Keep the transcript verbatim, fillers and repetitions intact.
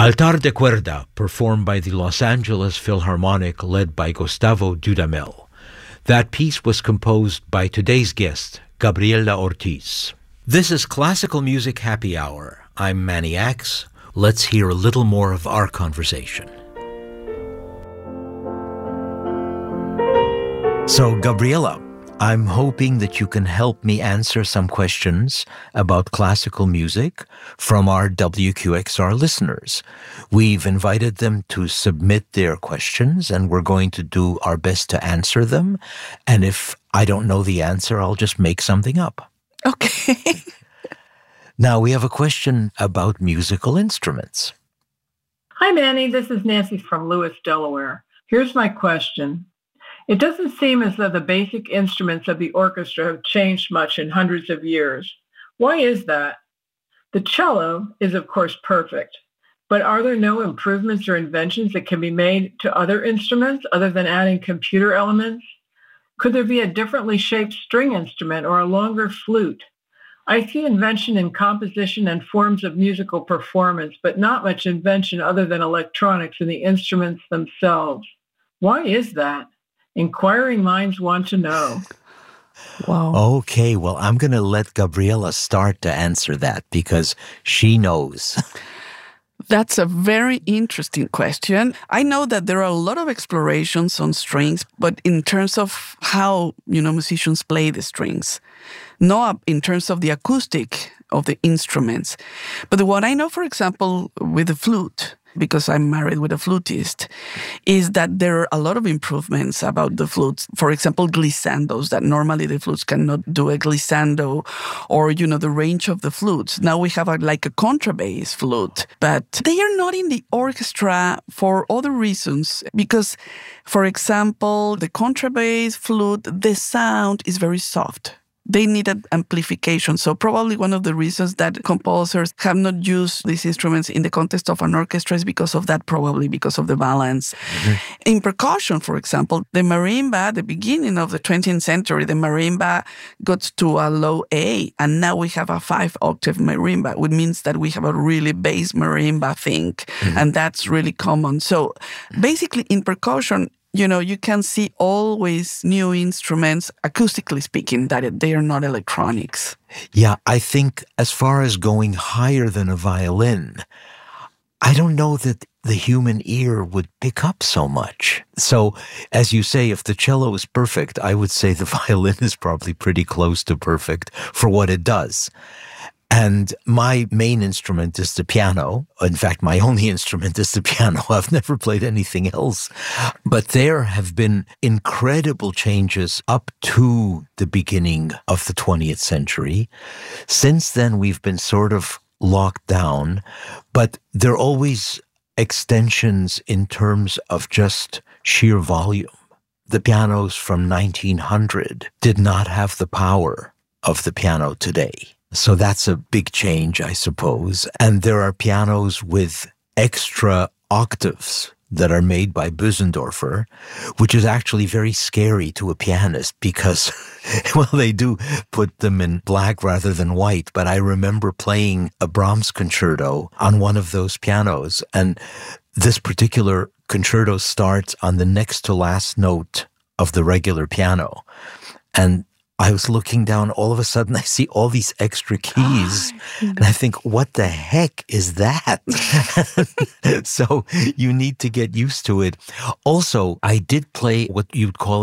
Altar de Cuerda, performed by the Los Angeles Philharmonic led by Gustavo Dudamel. That piece was composed by today's guest, Gabriela Ortiz. This is Classical Music Happy Hour. I'm Manny Axe. Let's hear a little more of our conversation. So, Gabriela, I'm hoping that you can help me answer some questions about classical music from our W Q X R listeners. We've invited them to submit their questions, and we're going to do our best to answer them. And if I don't know the answer, I'll just make something up. Okay. Now, we have a question about musical instruments. Hi, Manny. This is Nancy from Lewis, Delaware. Here's my question. It doesn't seem as though the basic instruments of the orchestra have changed much in hundreds of years. Why is that? The cello is, of course, perfect, but are there no improvements or inventions that can be made to other instruments other than adding computer elements? Could there be a differently shaped string instrument or a longer flute? I see invention in composition and forms of musical performance, but not much invention other than electronics in the instruments themselves. Why is that? Inquiring minds want to know. Wow. Okay, well, I'm going to let Gabriela start to answer that because she knows. That's a very interesting question. I know that there are a lot of explorations on strings, but in terms of how, you know, musicians play the strings, not in terms of the acoustic of the instruments. But what I know, for example, with the flute, because I'm married with a flutist, is that there are a lot of improvements about the flutes. For example, glissandos, that normally the flutes cannot do a glissando, or, you know, the range of the flutes. Now we have a, like a contrabass flute, but they are not in the orchestra for other reasons. Because, for example, the contrabass flute, the sound is very soft. They needed amplification. So probably one of the reasons that composers have not used these instruments in the context of an orchestra is because of that, probably because of the balance. Mm-hmm. In percussion, for example, the marimba, the beginning of the twentieth century, the marimba got to a low A, and now we have a five-octave marimba, which means that we have a really bass marimba thing, mm-hmm. and that's really common. So basically in percussion, you know, you can see always new instruments, acoustically speaking, that they are not electronics. Yeah, I think as far as going higher than a violin, I don't know that the human ear would pick up so much. So, as you say, if the cello is perfect, I would say the violin is probably pretty close to perfect for what it does. And my main instrument is the piano. In fact, my only instrument is the piano. I've never played anything else. But there have been incredible changes up to the beginning of the twentieth century. Since then, we've been sort of locked down, but there are always extensions in terms of just sheer volume. The pianos from nineteen hundred did not have the power of the piano today. So that's a big change, I suppose. And there are pianos with extra octaves that are made by Bösendorfer, which is actually very scary to a pianist because, well, they do put them in black rather than white. But I remember playing a Brahms concerto on one of those pianos, and this particular concerto starts on the next to last note of the regular piano. And I was looking down, all of a sudden I see all these extra keys, and I think, what the heck is that? So you need to get used to it. Also, I did play what you'd call